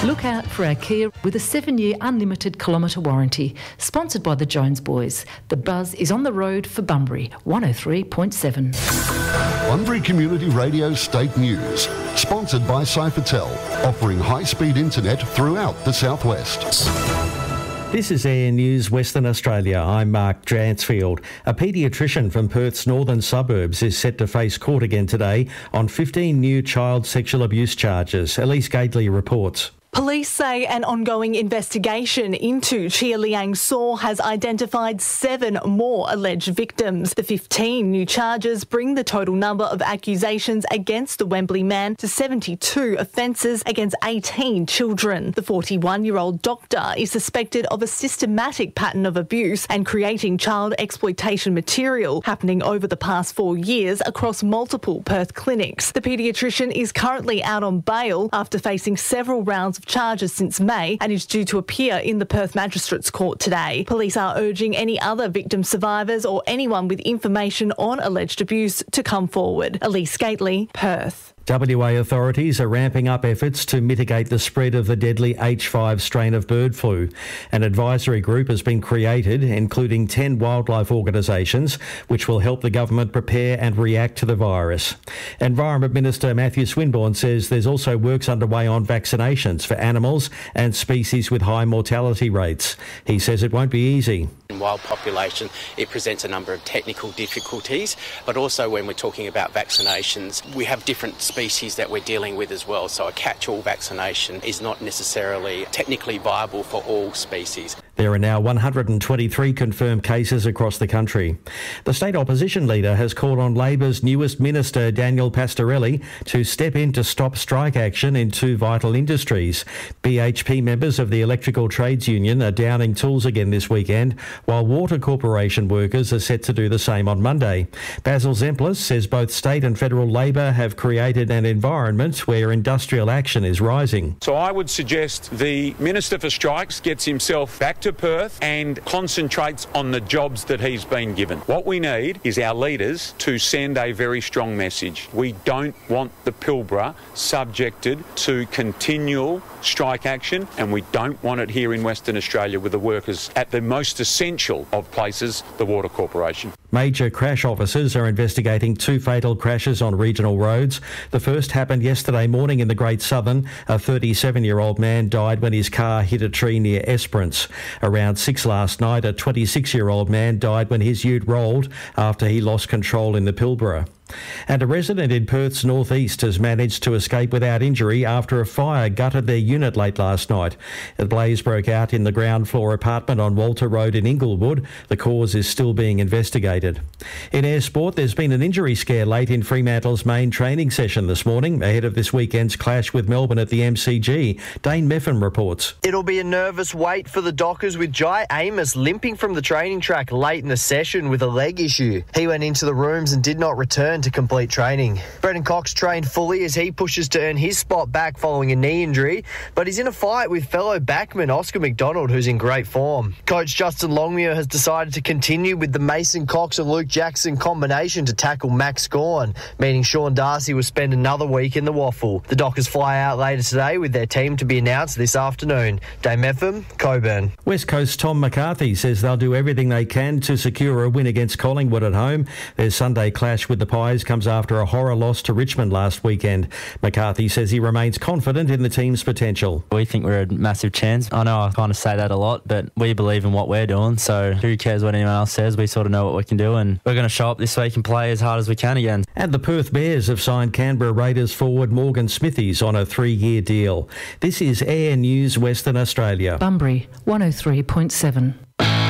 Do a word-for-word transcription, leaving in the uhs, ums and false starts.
Look out for our Kia with a seven-year unlimited kilometre warranty. Sponsored by the Jones Boys. The buzz is on the road for Bunbury, one oh three point seven. Bunbury Community Radio State News. Sponsored by Cyphertel, offering high-speed internet throughout the southwest. This is A N News Western Australia. I'm Mark Dransfield. A paediatrician from Perth's northern suburbs is set to face court again today on fifteen new child sexual abuse charges. Elise Gately reports. Police say an ongoing investigation into Chia Liang Saw has identified seven more alleged victims. The fifteen new charges bring the total number of accusations against the Wembley man to seventy-two offences against eighteen children. The forty-one-year-old doctor is suspected of a systematic pattern of abuse and creating child exploitation material happening over the past four years across multiple Perth clinics. The paediatrician is currently out on bail after facing several rounds of charges since May and is due to appear in the Perth Magistrates Court today. Police are urging any other victim survivors or anyone with information on alleged abuse to come forward. Elise Gately, Perth. W A authorities are ramping up efforts to mitigate the spread of the deadly H five strain of bird flu. An advisory group has been created, including ten wildlife organisations, which will help the government prepare and react to the virus. Environment Minister Matthew Swinburne says there's also works underway on vaccinations for animals and species with high mortality rates. He says it won't be easy. In wild population, it presents a number of technical difficulties, but also when we're talking about vaccinations, we have different species that we're dealing with as well. So a catch-all vaccination is not necessarily technically viable for all species. There are now one hundred twenty-three confirmed cases across the country. The state opposition leader has called on Labor's newest minister, Daniel Pastorelli, to step in to stop strike action in two vital industries. B H P members of the Electrical Trades Union are downing tools again this weekend, while Water Corporation workers are set to do the same on Monday. Basil Zemplis says both state and federal Labor have created an environment where industrial action is rising. So I would suggest the Minister for Strikes gets himself back to Perth and concentrates on the jobs that he's been given. What we need is our leaders to send a very strong message. We don't want the Pilbara subjected to continual strike action, and we don't want it here in Western Australia with the workers at the most essential of places, the Water Corporation. Major crash officers are investigating two fatal crashes on regional roads. The first happened yesterday morning in the Great Southern. A thirty-seven-year-old man died when his car hit a tree near Esperance. Around six last night, a twenty-six-year-old man died when his ute rolled after he lost control in the Pilbara. And a resident in Perth's northeast has managed to escape without injury after a fire gutted their unit late last night. The blaze broke out in the ground floor apartment on Walter Road in Inglewood. The cause is still being investigated. In air sport, there's been an injury scare late in Fremantle's main training session this morning ahead of this weekend's clash with Melbourne at the M C G. Dane Meffin reports. It'll be a nervous wait for the Dockers with Jai Amos limping from the training track late in the session with a leg issue. He went into the rooms and did not return to complete training. Brendan Cox trained fully as he pushes to earn his spot back following a knee injury, but he's in a fight with fellow backman Oscar McDonald, who's in great form. Coach Justin Longmuir has decided to continue with the Mason Cox and Luke Jackson combination to tackle Max Gawn, meaning Sean Darcy will spend another week in the waffle. The Dockers fly out later today with their team to be announced this afternoon. Dame F M, Coburn. West Coast Tom McCarthy says they'll do everything they can to secure a win against Collingwood at home. Their Sunday clash with the Pies comes after a horror loss to Richmond last weekend. McCarthy says he remains confident in the team's potential. We think we're a massive chance. I know I kind of say that a lot, but we believe in what we're doing, so who cares what anyone else says? We sort of know what we can do, and we're going to show up this week and play as hard as we can again. And the Perth Bears have signed Canberra Raiders forward Morgan Smithies on a three-year deal. This is Air News Western Australia. Bunbury, one oh three point seven.